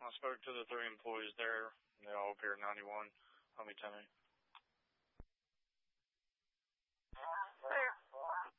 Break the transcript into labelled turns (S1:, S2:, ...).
S1: I spoke to the three employees there. They all appear 91. I'll be 10